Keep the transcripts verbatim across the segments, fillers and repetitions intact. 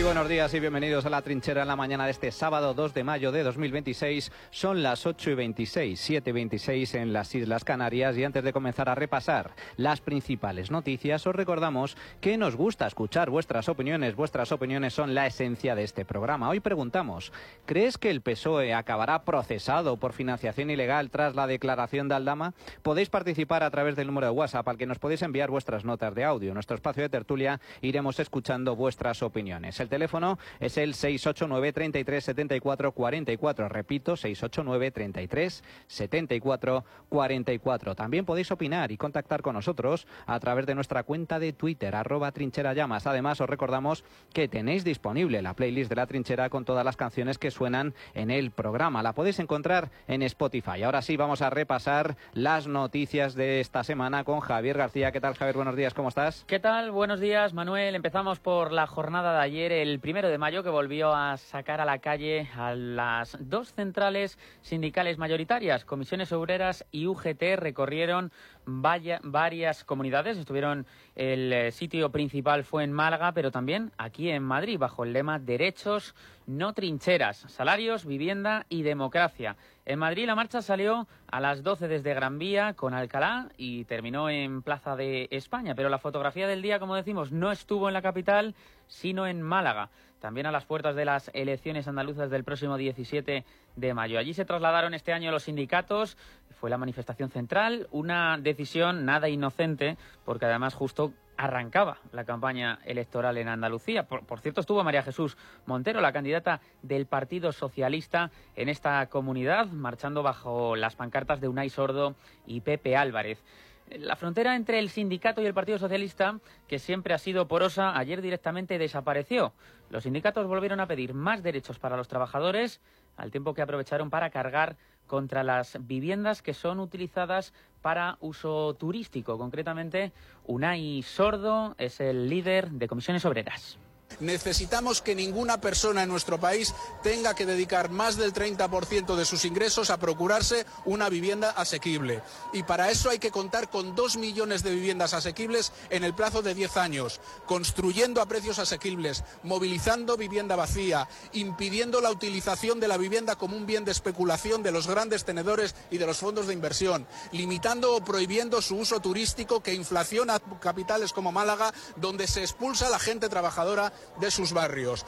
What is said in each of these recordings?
Muy buenos días y bienvenidos a La Trinchera en la mañana de este sábado dos de mayo de dos mil veintiséis. Son las ocho y veintiséis, siete y veintiséis en las Islas Canarias, y antes de comenzar a repasar las principales noticias, os recordamos que nos gusta escuchar vuestras opiniones. Vuestras opiniones son la esencia de este programa. Hoy preguntamos, ¿crees que el P S O E acabará procesado por financiación ilegal tras la declaración de Aldama? Podéis participar a través del número de WhatsApp al que nos podéis enviar vuestras notas de audio. En nuestro espacio de tertulia iremos escuchando vuestras opiniones. El teléfono es el seis ocho nueve, treinta y tres, setenta y cuatro, cuarenta y cuatro. Repito, seis ocho nueve, treinta y tres, setenta y cuatro, cuarenta y cuatro. También podéis opinar y contactar con nosotros a través de nuestra cuenta de Twitter, arroba trincherallamas. Además, os recordamos que tenéis disponible la playlist de La Trinchera con todas las canciones que suenan en el programa. La podéis encontrar en Spotify. Ahora sí, vamos a repasar las noticias de esta semana con Javier García. ¿Qué tal, Javier? Buenos días, ¿cómo estás? ¿Qué tal? Buenos días, Manuel. Empezamos por la jornada de ayer, el primero de mayo, que volvió a sacar a la calle a las dos centrales sindicales mayoritarias. Comisiones Obreras y U G T recorrieron vaya, varias comunidades. Estuvieron, el sitio principal fue en Málaga, pero también aquí en Madrid, bajo el lema Derechos, no trincheras, salarios, vivienda y democracia. En Madrid la marcha salió a las doce desde Gran Vía con Alcalá y terminó en Plaza de España, pero la fotografía del día, como decimos, no estuvo en la capital, sino en Málaga, también a las puertas de las elecciones andaluzas del próximo diecisiete de mayo. Allí se trasladaron este año los sindicatos, fue la manifestación central, una decisión nada inocente, porque además justo arrancaba la campaña electoral en Andalucía. Por, por cierto, estuvo María Jesús Montero, la candidata del Partido Socialista en esta comunidad, marchando bajo las pancartas de Unai Sordo y Pepe Álvarez. La frontera entre el sindicato y el Partido Socialista, que siempre ha sido porosa, ayer directamente desapareció. Los sindicatos volvieron a pedir más derechos para los trabajadores, al tiempo que aprovecharon para cargar contra las viviendas que son utilizadas para uso turístico. Concretamente, Unai Sordo es el líder de Comisiones Obreras. Necesitamos que ninguna persona en nuestro país tenga que dedicar más del treinta por ciento de sus ingresos a procurarse una vivienda asequible. Y para eso hay que contar con dos millones de viviendas asequibles en el plazo de diez años, construyendo a precios asequibles, movilizando vivienda vacía, impidiendo la utilización de la vivienda como un bien de especulación de los grandes tenedores y de los fondos de inversión, limitando o prohibiendo su uso turístico que inflaciona capitales como Málaga, donde se expulsa a la gente trabajadora de sus barrios.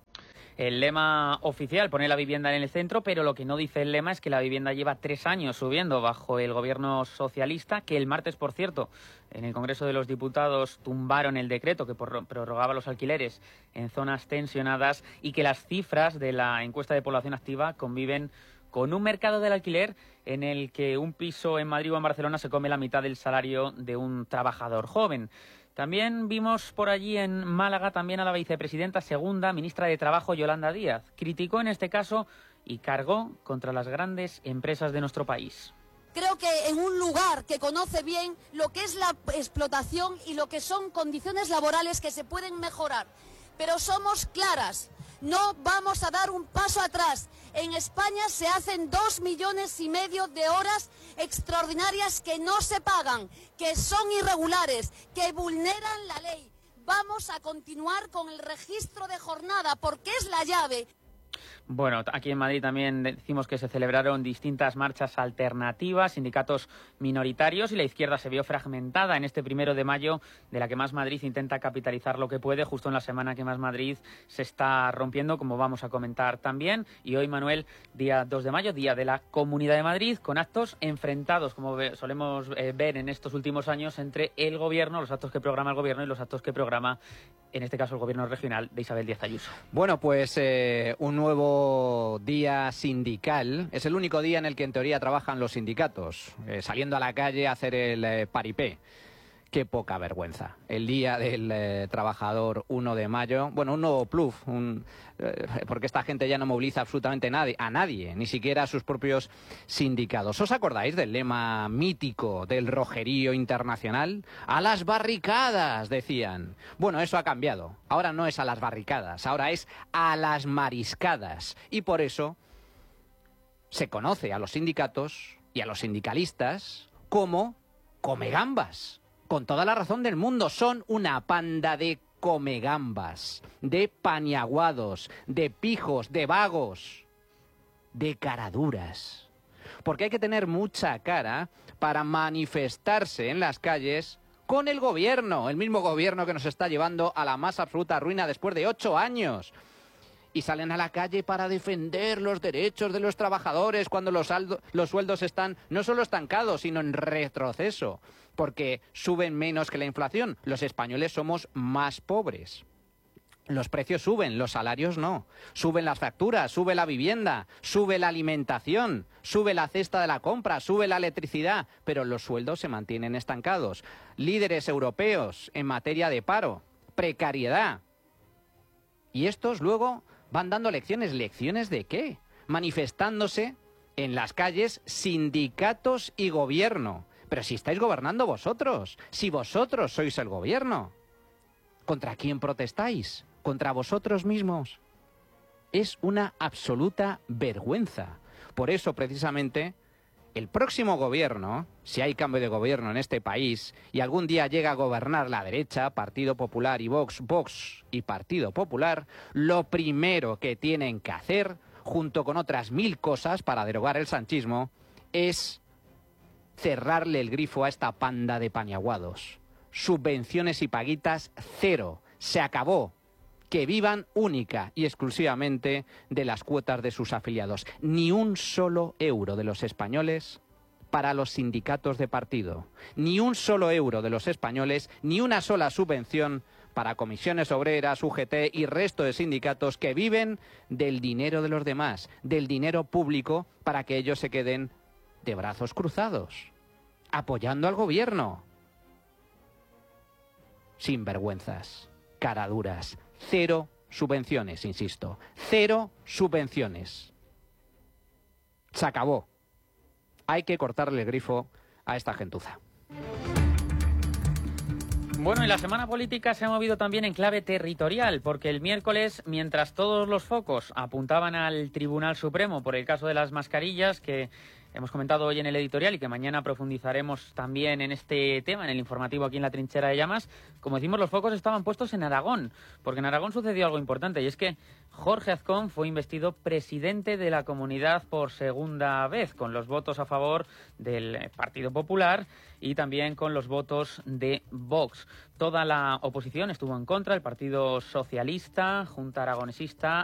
El lema oficial pone la vivienda en el centro, pero lo que no dice el lema es que la vivienda lleva tres años subiendo bajo el gobierno socialista, que el martes, por cierto, en el Congreso de los Diputados tumbaron el decreto que prorrogaba los alquileres en zonas tensionadas, y que las cifras de la encuesta de población activa conviven con un mercado del alquiler en el que un piso en Madrid o en Barcelona se come la mitad del salario de un trabajador joven. También vimos por allí en Málaga también a la vicepresidenta segunda, ministra de Trabajo, Yolanda Díaz. Criticó en este caso y cargó contra las grandes empresas de nuestro país. Creo que en un lugar que conoce bien lo que es la explotación y lo que son condiciones laborales que se pueden mejorar. Pero somos claras, no vamos a dar un paso atrás. En España se hacen dos millones y medio de horas extraordinarias que no se pagan, que son irregulares, que vulneran la ley. Vamos a continuar con el registro de jornada porque es la llave. Bueno, aquí en Madrid también decimos que se celebraron distintas marchas alternativas, sindicatos minoritarios, y la izquierda se vio fragmentada en este primero de mayo, de la que Más Madrid intenta capitalizar lo que puede, justo en la semana que Más Madrid se está rompiendo, como vamos a comentar también. Y hoy, Manuel, día dos de mayo, día de la Comunidad de Madrid, con actos enfrentados, como ve, solemos eh, ver en estos últimos años, entre el gobierno, los actos que programa el gobierno y los actos que programa, en este caso, el gobierno regional de Isabel Díaz Ayuso. Bueno, pues eh, un nuevo día sindical. Es el único día en el que en teoría trabajan los sindicatos, eh, saliendo a la calle a hacer el eh, paripé. Qué poca vergüenza. El día del eh, trabajador, uno de mayo. Bueno, un nuevo plus, un, eh, porque esta gente ya no moviliza absolutamente nadie, a nadie, ni siquiera a sus propios sindicatos. ¿Os acordáis del lema mítico del Rojerío Internacional? A las barricadas, decían. Bueno, eso ha cambiado. Ahora no es a las barricadas, ahora es a las mariscadas. Y por eso se conoce a los sindicatos y a los sindicalistas como comegambas. Con toda la razón del mundo, son una panda de comegambas, de paniaguados, de pijos, de vagos, de caraduras. Porque hay que tener mucha cara para manifestarse en las calles con el gobierno, el mismo gobierno que nos está llevando a la más absoluta ruina después de ocho años. Y salen a la calle para defender los derechos de los trabajadores cuando los, saldo, los sueldos están no solo estancados, sino en retroceso, porque suben menos que la inflación. Los españoles somos más pobres. Los precios suben, los salarios no. Suben las facturas, sube la vivienda, sube la alimentación, sube la cesta de la compra, sube la electricidad, pero los sueldos se mantienen estancados. Líderes europeos en materia de paro, precariedad. Y estos luego van dando lecciones. ¿Lecciones de qué? Manifestándose en las calles sindicatos y gobierno. Pero si estáis gobernando vosotros, si vosotros sois el gobierno, ¿contra quién protestáis? ¿Contra vosotros mismos? Es una absoluta vergüenza. Por eso, precisamente, el próximo gobierno, si hay cambio de gobierno en este país y algún día llega a gobernar la derecha, Partido Popular y Vox, Vox y Partido Popular, lo primero que tienen que hacer, junto con otras mil cosas para derogar el sanchismo, es cerrarle el grifo a esta panda de paniaguados. Subvenciones y paguitas cero. Se acabó. Que vivan única y exclusivamente de las cuotas de sus afiliados. Ni un solo euro de los españoles para los sindicatos de partido. Ni un solo euro de los españoles, ni una sola subvención para comisiones obreras, U G T y resto de sindicatos que viven del dinero de los demás, del dinero público, para que ellos se queden de brazos cruzados, apoyando al gobierno. Sinvergüenzas, caraduras. Cero subvenciones, insisto. Cero subvenciones. Se acabó. Hay que cortarle el grifo a esta gentuza. Bueno, y la semana política se ha movido también en clave territorial, porque el miércoles, mientras todos los focos apuntaban al Tribunal Supremo por el caso de las mascarillas, que hemos comentado hoy en el editorial y que mañana profundizaremos también en este tema, en el informativo aquí en la Trinchera de Llamas, como decimos, los focos estaban puestos en Aragón, porque en Aragón sucedió algo importante, y es que Jorge Azcón fue investido presidente de la comunidad por segunda vez, con los votos a favor del Partido Popular y también con los votos de Vox. Toda la oposición estuvo en contra, el Partido Socialista, Junta Aragonesista